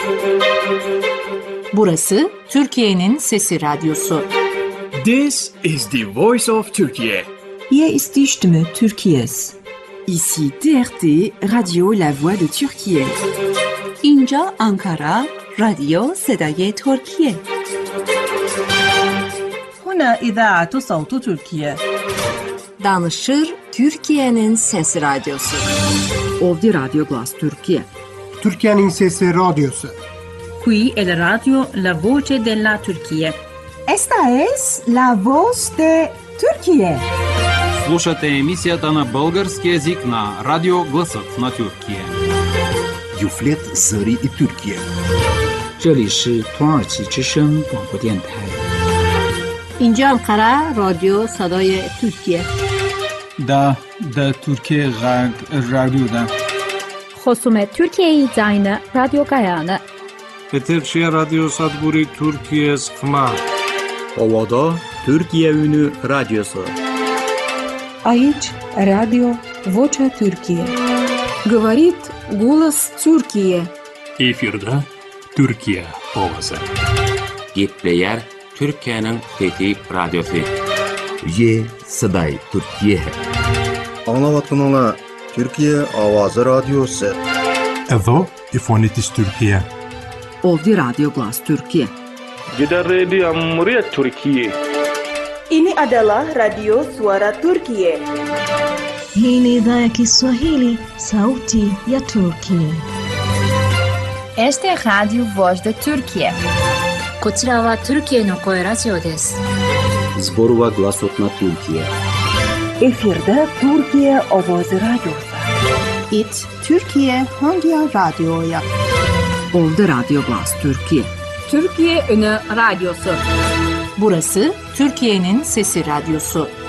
Burası Türkiye'nin Sesi Radyosu. This is the voice of Turkey. Hier ist die Stimme Türkiye's. Ici TRT, Radio La Voix de Türkiye. اینجا آنکارا، رادیو صدای ترکیه. هنا إذاعة صوت تركيا. Danışır Türkiye'nin Sesi Radyosu. Ovdi Radio Glas Türkiye. Türkiye'nin Sesi Radyosu. Qui è la radio La Voce della Turchia. Esta es La Voz de Turquía. Слушате емисията на български език на Радио Гласът на Türkiye. Юфлет Зари и Türkiye. 这里是土耳其之声广播电台。 اینجا Ankara رادیو صدای ترکیه. دا ترکیه رادیو خصومت Türkiye Zayna Radyo Gayana. Peterşehir Radyo Sadburi Türkiye Skma. Ovada Türkiye Ünü Radyosu. Aici Radio Vocea Türkiye. Говорит голос Türkiye. Efirde Türkiye ovası. Gepleyer Türkiye'nin Fethi Radyosu. Ye Saday Türkiye. Anlavatınla Türkiye Avazı Radyosu. Edo İfonitis Türkiye. Ovdi Radio Glas Türkiye. Gider Radio Cumhuriyet Türkiye. Ini adalah Radio Suara Turkiye. Hii ni idhaa ya Kiswahili, sauti ya Turkiye. Este Radio Voz de Turkiye. こちらはTürkiyeの声ラジオです。 Zborova Glasot na Türkiye. Efirde Türkiye Avazı Radyosu. İt Türkiye hangi radyoya? Ovdi Radio Glas Türkiye. Türkiye Ünü Radyosu. Burası Türkiye'nin Sesi Radyosu.